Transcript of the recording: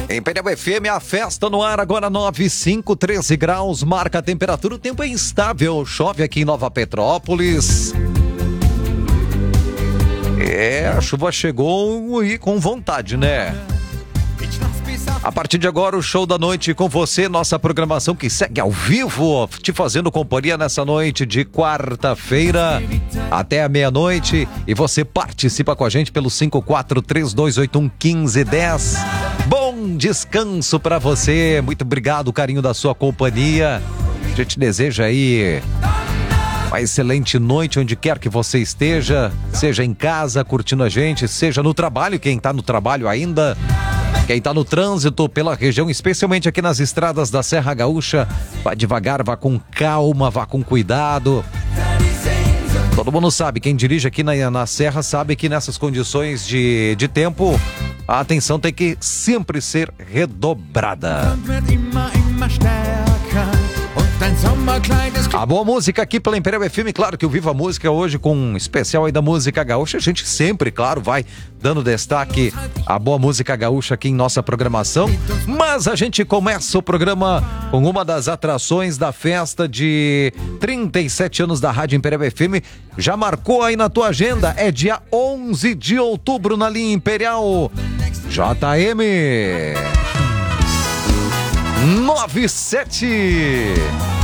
Imperial FM, a festa no ar agora 9,5, 13 graus, marca a temperatura, o tempo é instável, chove aqui em Nova Petrópolis. A chuva chegou e com vontade, né? A partir de agora, o show da noite com você, nossa programação que segue ao vivo, te fazendo companhia nessa noite de quarta-feira até a meia-noite. E você participa com a gente pelo 5432811510. Bom descanso pra você, muito obrigado, carinho da sua companhia. A gente deseja aí uma excelente noite onde quer que você esteja, seja em casa curtindo a gente, seja no trabalho, quem tá no trabalho ainda. Quem tá no trânsito pela região, especialmente aqui nas estradas da Serra Gaúcha, vá devagar, vá com calma, vá com cuidado. Todo mundo sabe, quem dirige aqui na Serra sabe que nessas condições de tempo, a atenção tem que sempre ser redobrada. A boa música aqui pela Imperial FM, claro que o Viva Música hoje com um especial aí da música gaúcha, a gente sempre, claro, vai dando destaque à boa música gaúcha aqui em nossa programação, mas a gente começa o programa com uma das atrações da festa de 37 anos da Rádio Imperial FM, já marcou aí na tua agenda, é dia 11 de outubro na linha Imperial, JM 97.